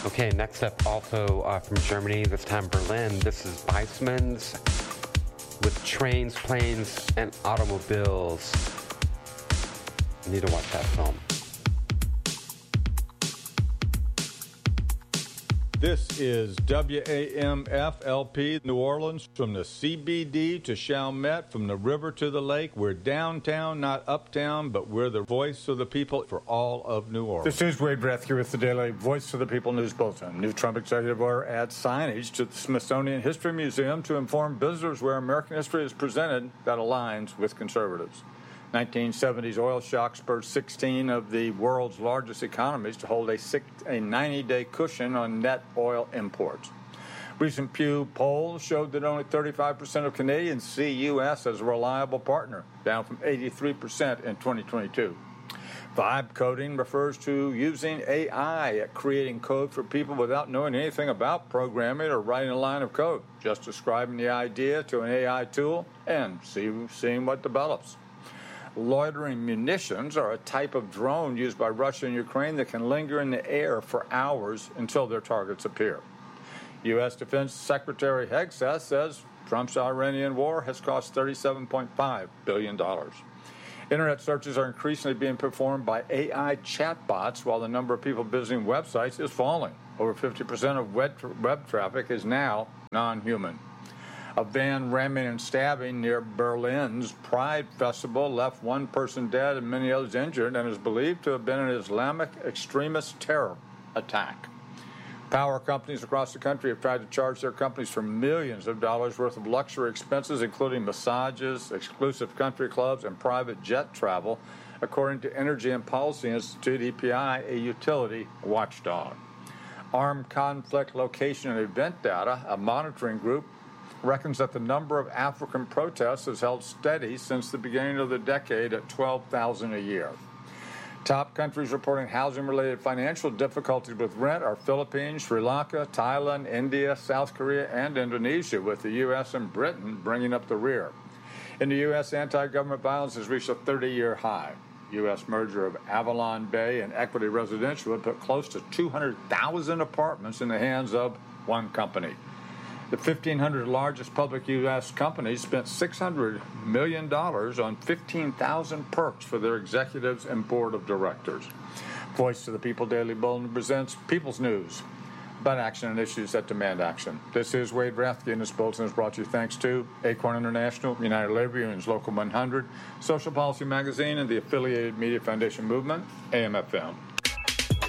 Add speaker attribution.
Speaker 1: Okay, next up, also from Germany, this time Berlin. This is Weissman's with Trains, Planes, and Automobiles. You need to watch that film.
Speaker 2: This is WAMF-LP New Orleans, from the CBD to Chalmette, from the river to the lake. We're downtown, not uptown, but we're the voice of the people for all of New Orleans.
Speaker 3: This is Wade Rathke with the Daily Voice of the People News Bulletin. New Trump executive order adds signage to the Smithsonian History Museum to inform visitors where American history is presented that aligns with conservatives. 1970s oil shock spurred 16 of the world's largest economies to hold a 90-day cushion on net oil imports. Recent Pew polls showed that only 35% of Canadians see U.S. as a reliable partner, down from 83% in 2022. Vibe coding refers to using AI at creating code for people without knowing anything about programming or writing a line of code, just describing the idea to an AI tool and seeing what develops. Loitering munitions are a type of drone used by Russia and Ukraine that can linger in the air for hours until their targets appear. U.S. Defense Secretary Hegseth says Trump's Iranian war has cost $37.5 billion. Internet searches are increasingly being performed by AI chatbots, while the number of people visiting websites is falling. Over 50% of web traffic is now non-human. A van ramming and stabbing near Berlin's Pride Festival left one person dead and many others injured, and is believed to have been an Islamic extremist terror attack. Power companies across the country have tried to charge their companies for millions of dollars worth of luxury expenses, including massages, exclusive country clubs, and private jet travel, according to Energy and Policy Institute, EPI, a utility watchdog. Armed Conflict Location and Event Data, a monitoring group, reckons that the number of African protests has held steady since the beginning of the decade at 12,000 a year. Top countries reporting housing-related financial difficulties with rent are Philippines, Sri Lanka, Thailand, India, South Korea, and Indonesia, with the U.S. and Britain bringing up the rear. In the U.S., anti-government violence has reached a 30-year high. U.S. merger of Avalon Bay and Equity Residential would put close to 200,000 apartments in the hands of one company. The 1,500 largest public U.S. companies spent $600 million on 15,000 perks for their executives and board of directors. Voice of the People Daily Bulletin presents People's News about action and issues that demand action. This is Wade Rathke, and this bulletin is brought to you thanks to Acorn International, United Labor Unions Local 100, Social Policy Magazine, and the affiliated Media Foundation Movement, AM/FM.